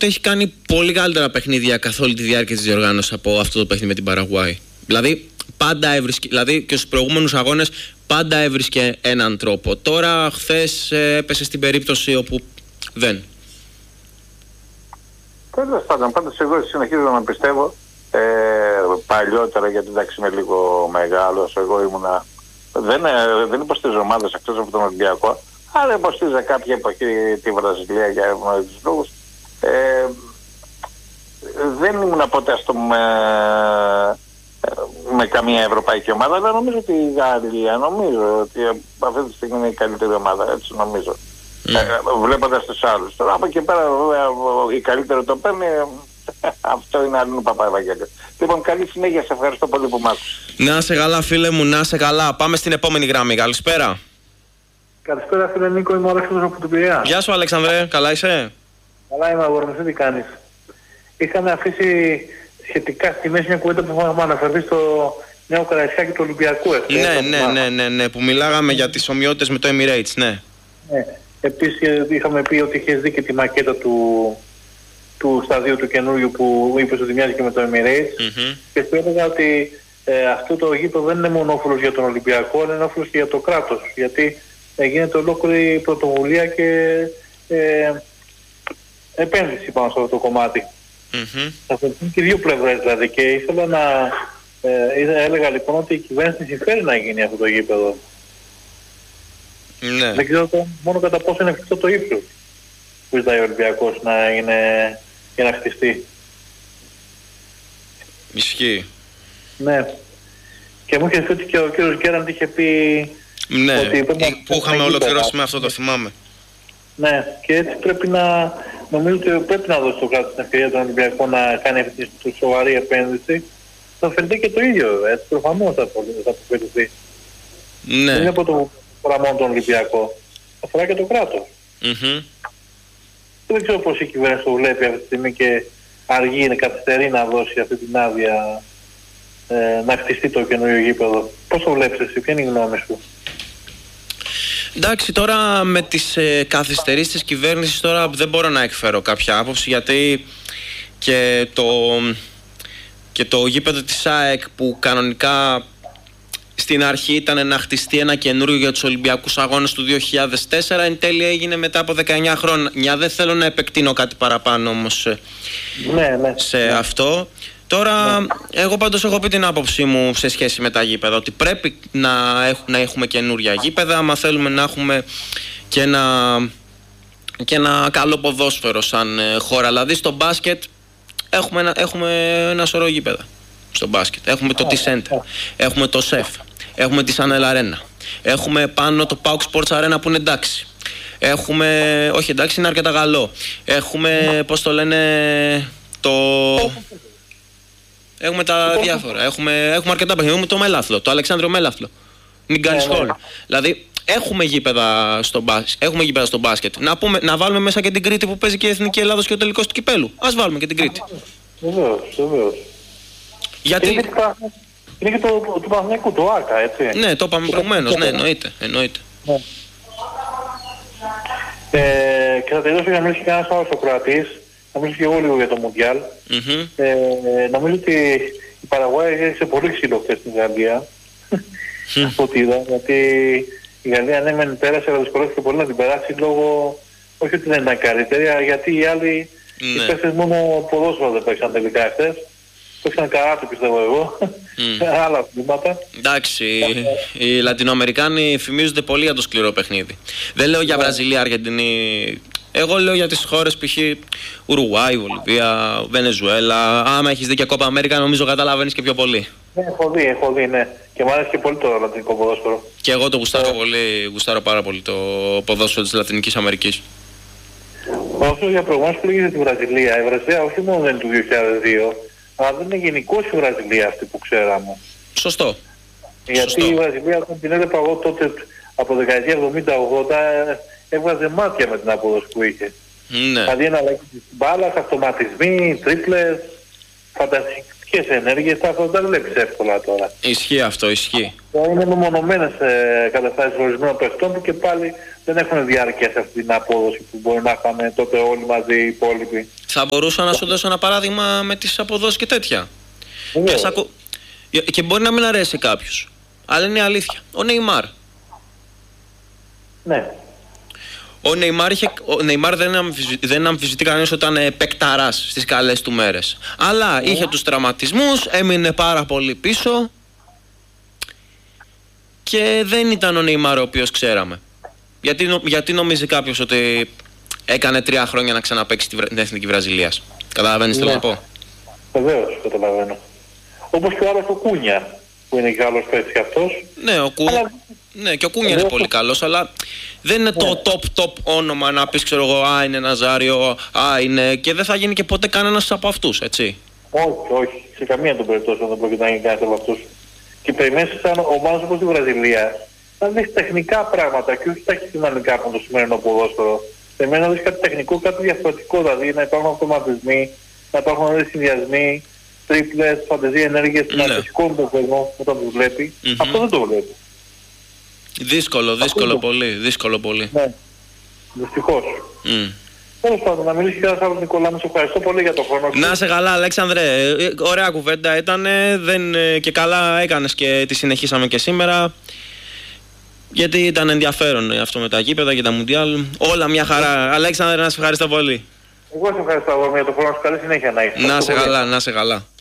ότι έχει κάνει πολύ καλύτερα παιχνίδια καθ' όλη τη διάρκεια της διοργάνωσης από αυτό το παιχνίδι με την Παραγουάη. Δηλαδή, πάντα έβρισκε, δηλαδή και στους προηγούμενους αγώνες πάντα έβρισκε έναν τρόπο. Τώρα, χθες έπεσε στην περίπτωση όπου δεν. Τέλος πάντων, πάντως εγώ συνεχίζω να πιστεύω παλιότερα, γιατί εντάξει είμαι λίγο μεγάλος, εγώ ήμουνα, δεν υποστήριζα ομάδες εκτός από τον Ολυμπιακό, αλλά υποστήριζα κάποια εποχή τη Βραζιλία για ευνοϊκούς λόγους. Δεν ήμουν ποτέ με καμία ευρωπαϊκή ομάδα, αλλά νομίζω ότι η Γαλλία, νομίζω ότι αυτή τη στιγμή είναι η καλύτερη ομάδα, έτσι νομίζω. Βλέποντας τους άλλους. Τώρα από εκεί πέρα η καλύτερη το παίρνει, αυτό είναι άλλο Παπα-Ευαγγέλιο. Λοιπόν, καλή συνέχεια, σε ευχαριστώ πολύ που μ' άκουσες. Να σε καλά φίλε μου, να σε καλά. Πάμε στην επόμενη γραμμή, καλησπέρα. Καλησπέρα φίλε Νίκο, είμαι ο Αλέξανδρος από την Πειραιά. Γεια σου Αλέξανδρε, καλά είσαι? Καλά είμαι αγόρι μου, τι κάνεις? Είχαμε αφήσει σχετικά στη μέση μια κουβέντα που είχαμε αναφερθεί στο Νέο Καραϊσκάκι του Ολυμπιακού. Ναι, που μιλάγαμε για τις ομοιότητες με το Emirates, ναι. Επίσης είχαμε πει ότι είχες δει και τη μακέτα του σταδίου του καινούριου που είπες ότι μοιάζει και με το Emirates. Και σου έλεγα ότι αυτό το γήπεδο δεν είναι μόνο όφελος για τον Ολυμπιακό, αλλά είναι όφελος και για το κράτος. Γιατί γίνεται ολόκληρη πρωτοβουλία και επένδυση πάνω σε αυτό το κομμάτι. Θα φερθούν και δύο πλευρές δηλαδή, και ήθελα να έλεγα λοιπόν ότι η κυβέρνηση συμφέρει να γίνει αυτό το γήπεδο. Ναι. Δεν ξέρω μόνο κατά πόσο είναι εφικτό το ύψος που ζητάει ο Ολυμπιακός να είναι για να χτιστεί. Ισχύει. Ναι. Και μου είχε πει ότι και ο κύριος Γκέραντ είχε πει... Ναι, ότι που είχαμε ολοκληρώσει με αυτό, το θυμάμαι. Ναι, και έτσι πρέπει να... Νομίζω ότι πρέπει να δώσει το κράτος την ευκαιρία των Ολυμπιακών να κάνει αυτή τη σοβαρή επένδυση. Θα φερθεί και το ίδιο, έτσι προφανώς θα αποφερθεί. Ναι. Δεν είναι από το αφορά μόνο τον Ολυμπιακό, αφορά και το κράτος. Δεν ξέρω πώς η κυβέρνηση το βλέπει αυτή τη στιγμή και αργεί, είναι καθυστερή να δώσει αυτή την άδεια να χτιστεί το καινούριο γήπεδο. Πώς το βλέπεις εσύ, ποια είναι η γνώμη σου? Εντάξει, τώρα με τις καθυστερήσεις της κυβέρνησης τώρα δεν μπορώ να εκφέρω κάποια άποψη, γιατί και το γήπεδο της ΑΕΚ που κανονικά στην αρχή ήταν να χτιστεί ένα καινούριο για τους Ολυμπιακούς Αγώνες του 2004, εν τέλει έγινε μετά από 19 χρόνια. Δεν θέλω να επεκτείνω κάτι παραπάνω όμως σε αυτό. Τώρα, εγώ πάντως έχω πει την άποψή μου σε σχέση με τα γήπεδα, ότι πρέπει να έχουμε καινούρια γήπεδα, άμα θέλουμε να έχουμε και ένα καλό ποδόσφαιρο σαν χώρα. Δηλαδή στο μπάσκετ έχουμε ένα σωρό γήπεδα στο μπάσκετ. Έχουμε το T-Center, έχουμε το ΣΕΦ, έχουμε τη Sanel Arena, έχουμε πάνω το PAOK Sports Arena που είναι εντάξει. Έχουμε, όχι εντάξει, είναι αρκετά καλό. Έχουμε, πώς το λένε, έχουμε τα διάφορα. Έχουμε αρκετά παιχνίδια. Έχουμε το Μέλαθλο, το Αλεξάνδριο Μέλαθλο. Μην κάνεις σχόλ. Δηλαδή, έχουμε γήπεδα στο μπάσκετ. Να βάλουμε μέσα και την Κρήτη που παίζει και η Εθνική Ελλάδος και ο τελικός του κυπέλου. Ας βάλουμε και την Κρήτη. Βεβαίως. Γιατί... Είναι και του Παναθηναϊκού, το ΆΚΑ, έτσι. Ναι, το είπαμε προηγουμένως. Ναι, εννοείται. Ναι. Και θα τελειώσω για να μιλήσει κανένας άλλος ο Κροατής. Να μιλήσω και εγώ λίγο για το Μουντιάλ. Νομίζω ότι η Παραγουάη έριξε πολύ ξύλο χθες στην Γαλλία. Από ό,τι είδα. Γιατί η Γαλλία ναι μεν πέρασε, αλλά δυσκολεύτηκε πολύ να την περάσει λόγω... Όχι ότι δεν ήταν καλύτερη, γιατί οι άλλοι οι παίκτες μόνο ποδόσφαιρο δεν παίξαν τελικά χθες. Παίξαν καράτε, πιστεύω εγώ. Άλλα αθλήματα. Εντάξει, οι Λατινοαμερικάνοι φημίζονται πολύ για το σκληρό παιχνίδι. Δεν λέω για Βραζιλία, Αργεντινή. Εγώ λέω για τις χώρες π.χ. Ουρουάη, Βολιβία, Βενεζουέλα. Άμα έχεις δει και Κόπα Αμέρικα, νομίζω καταλαβαίνεις και πιο πολύ. Ναι, έχω δει, ναι. Και μου αρέσει και πολύ το λατινικό ποδόσφαιρο. Και εγώ το γουστάρω πάρα πολύ το ποδόσφαιρο της Λατινικής Αμερικής. Όσο για προηγουμένως που λέγεται τη Βραζιλία, η Βραζιλία όχι μόνο δεν είναι του 2002, αλλά δεν είναι γενικώς η Βραζιλία αυτή που ξέραμε. Σωστό. Γιατί η Βραζιλία, όταν την έλεγα εγώ τότε από δεκαετία 70-80, έβγαζε μάτια με την απόδοση που είχε. Ναι. Δηλαδή εναλλαγή της μπάλας, αυτοματισμοί, τρίπλες, φανταστική πυρηνικές ενέργειες, αυτό δεν βλέπεις εύκολα τώρα. Ισχύει αυτό, ισχύει. Είναι μεμονωμένες καταστάσεις ορισμένων παιχτών που και πάλι δεν έχουν διάρκεια σε αυτή την απόδοση που μπορεί να είχαν τότε όλοι μαζί οι υπόλοιποι. Θα μπορούσα να σου δώσω ένα παράδειγμα με τις αποδόσεις και τέτοια. Και μπορεί να μην αρέσει κάποιους, αλλά είναι αλήθεια. Ο Νεϊμάρ. Ναι. Ο Νεϊμάρ δεν αμφισβητεί κανείς όταν παικταράς στις καλές του μέρες. Αλλά είχε τους τραυματισμούς, έμεινε πάρα πολύ πίσω και δεν ήταν ο Νεϊμάρ ο οποίος ξέραμε. Γιατί νομίζει κάποιος ότι έκανε 3 χρόνια να ξαναπαίξει την Εθνική Βραζιλίας? Καταλαβαίνεις τι θέλω να πω? Βεβαίως, καταλαβαίνω. Όπως και ο άλλος ο Κούνια, που είναι καλός παίκτης αυτός. Ναι, και ο Κούνια είναι πολύ καλός, αλλά δεν είναι το top όνομα να πεις, ξέρω εγώ, είναι Ναζάριο, είναι, και δεν θα γίνει και ποτέ κανένας από αυτούς, έτσι. Όχι, σε καμία των περιπτώσεων δεν πρόκειται να γίνει κανένας από αυτούς. Και περιμένεις σαν ομάδας όπως η Βραζιλία να δεις τεχνικά πράγματα και όχι ταχυδυναμικά από το σημερινό ποδόσφαιρο. Περιμένεις να δεις κάτι τεχνικό, κάτι διαφορετικό, δηλαδή να υπάρχουν αυτοματισμοί, να υπάρχουν συνδυασμοί, τρίπλες, φανταζία, ενέργειες, να σηκώνει τον κόσμο όταν τους βλέπει. Αυτό δεν το βλέπει. Δύσκολο πολύ. Ναι, δυστυχώς. Τέλος πάντων, να μιλήσει ένας άλλος, Νικόλα, μου σε ευχαριστώ πολύ για τον χρόνο. Να σε καλά, Αλέξανδρε. Ωραία κουβέντα ήταν. Και καλά έκανες και τη συνεχίσαμε και σήμερα. Γιατί ήταν ενδιαφέρον αυτό με τα γήπεδα και τα Μουντιάλ. Όλα μια χαρά. Αλέξανδρε, να σε ευχαριστώ πολύ. Εγώ σε ευχαριστώ για τον χρόνο σου. Καλή συνέχεια να έχεις. Να σε καλά.